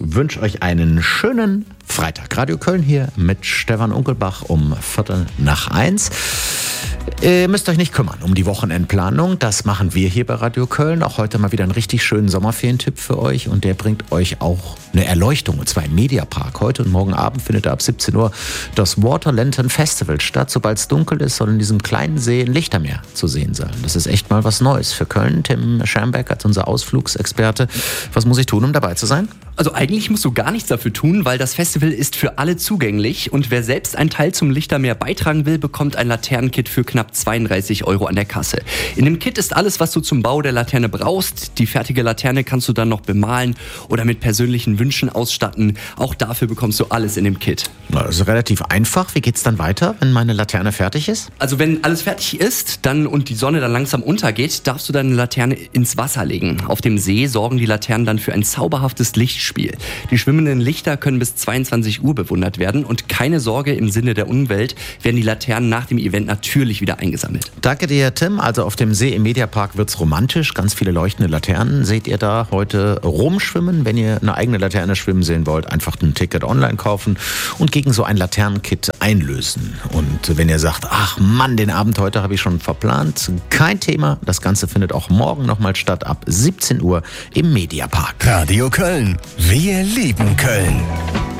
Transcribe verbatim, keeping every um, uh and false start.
wünsche euch einen schönen Freitag. Radio Köln hier mit Stefan Unkelbach um Viertel nach eins. Ihr müsst euch nicht kümmern um die Wochenendplanung. Das machen wir hier bei Radio Köln. Auch heute mal wieder einen richtig schönen Sommerferientipp für euch. Und der bringt euch auch eine Erleuchtung. Und zwar im Mediapark. Heute und morgen Abend findet ab siebzehn Uhr das Water Lantern Festival statt. Sobald es dunkel ist, soll in diesem kleinen See ein Lichtermeer zu sehen sein. Das ist echt mal was Neues für Köln. Tim Schermbeck als unser Ausflugsexperte. Was muss ich tun, um dabei zu sein? Also eigentlich musst du gar nichts dafür tun, weil das Festival ist für alle zugänglich. Und wer selbst einen Teil zum Lichtermeer beitragen will, bekommt ein Laternenkit für knapp zweiunddreißig Euro an der Kasse. In dem Kit ist alles, was du zum Bau der Laterne brauchst. Die fertige Laterne kannst du dann noch bemalen oder mit persönlichen Wünschen ausstatten. Auch dafür bekommst du alles in dem Kit. Das ist relativ einfach. Wie geht's dann weiter, wenn meine Laterne fertig ist? Also wenn alles fertig ist dann und die Sonne dann langsam untergeht, darfst du deine Laterne ins Wasser legen. Auf dem See sorgen die Laternen dann für ein zauberhaftes Lichtspiel. Die schwimmenden Lichter können bis zweiundzwanzig Uhr bewundert werden und keine Sorge, im Sinne der Umwelt werden die Laternen nach dem Event natürlich wieder eingesammelt. Danke dir, Tim. Also auf dem See im Mediapark wird's romantisch. Ganz viele leuchtende Laternen seht ihr da heute rumschwimmen. Wenn ihr eine eigene Laterne schwimmen sehen wollt, einfach ein Ticket online kaufen und gegen so ein Laternenkit einlösen. Und wenn ihr sagt, ach Mann, den Abend heute habe ich schon verplant, kein Thema. Das Ganze findet auch morgen nochmal statt ab siebzehn Uhr im Mediapark. Radio Köln. Wir lieben Köln.